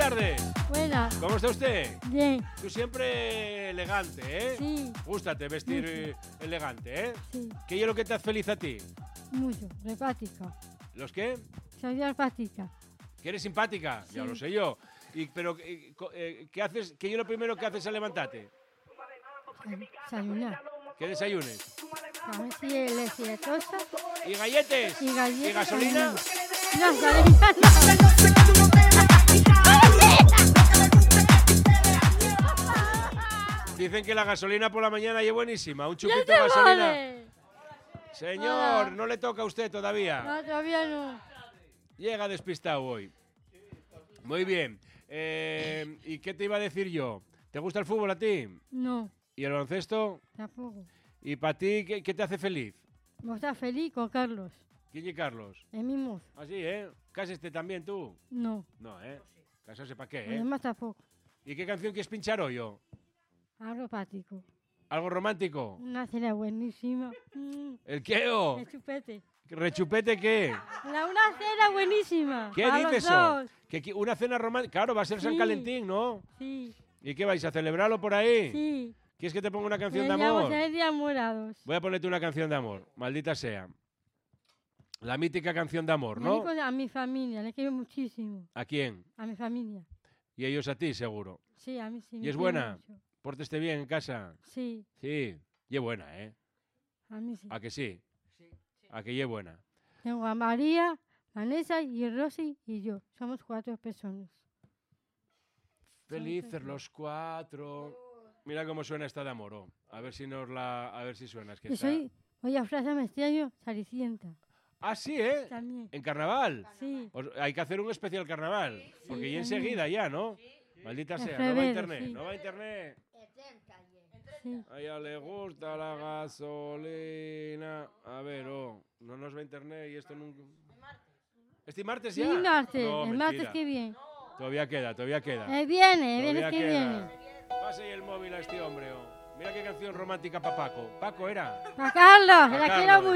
tardes. Buenas. ¿Cómo está usted? Bien. Tú siempre elegante, ¿eh? Sí. Gústate vestir elegante, ¿eh? Sí. ¿Qué es lo que te hace feliz a ti? Mucho. Repática. ¿Los qué? Soy repática. ¿Que eres simpática? Sí. Ya lo sé yo. Pero, ¿qué haces? ¿Qué es lo primero que haces al levantarte? Desayunar. ¿Qué desayunes? Cabecilla de leche tosta ¿Y galletes? y galletas. ¿Y gasolina? No, gasolina Dicen que la gasolina por la mañana es buenísima. Un no. chupito ¡Ya de se gasolina. vale! Señor, Hola. no le toca a usted todavía. No, todavía no. Llega despistado hoy. Muy bien. ¿Y qué te iba a decir yo? ¿Te gusta el fútbol a ti? No, ¿Y el baloncesto? tampoco. ¿Y para ti qué te hace feliz? ¿Vos estás feliz con Carlos? ¿Quién y Carlos? El mismo. Así, ¿eh? ¿Cásate también tú? No. No, ¿eh? ¿Casarse para qué, eh? Además tampoco. ¿Y qué canción quieres pinchar hoy yo? Algo práctico. ¿Algo romántico? Una cena buenísima. ¿El qué, o? El chupete. ¿Rechupete qué? Una cena buenísima. ¿Qué para dices los eso? dos. ¿Una cena romántica? Claro, va a ser San Sí. Calentín, ¿no? Sí, ¿Y qué vais a celebrarlo por ahí? sí. ¿Quieres que te ponga una canción de Veníamos amor? a ir enamorados. Voy a ponerte una canción de amor, maldita sea. La mítica canción de amor, Me ¿no? dijo a mi familia, le quiero muchísimo. ¿A quién? A mi familia. Y ellos a ti, seguro. Sí, a mí sí. ¿Y me es quiere buena? mucho. Pórtese bien en casa. Sí, Sí, y es buena, ¿eh? a mí sí. ¿A que sí? ¿A que y es buena? Tengo a María, Vanessa y Rosy y yo. Somos 4 personas. Felices los 4. Mira cómo suena esta de amor, oh. A ver si suena. Es que Yo está... soy, voy a Plaza Mestieño, Saricienta. Ah, sí, ¿eh? También. ¿En carnaval? Sí, Hay que hacer un especial carnaval. Porque ya también. enseguida ya, ¿no? Maldita En sea, no va a febrero, internet. sí. No va a internet. sí. A ella le gusta la gasolina. A ver, oh, no nos va a internet y esto nunca... ¿Este martes ya? Sí, martes. No, el martes mentira. que viene. Todavía queda. Viene, Todavía viene que queda. viene. Pase ahí el móvil a este hombre, oh. Mira qué canción romántica para Paco. Paco era. Para Carlos, Pa' la quiero Carlos. mucho.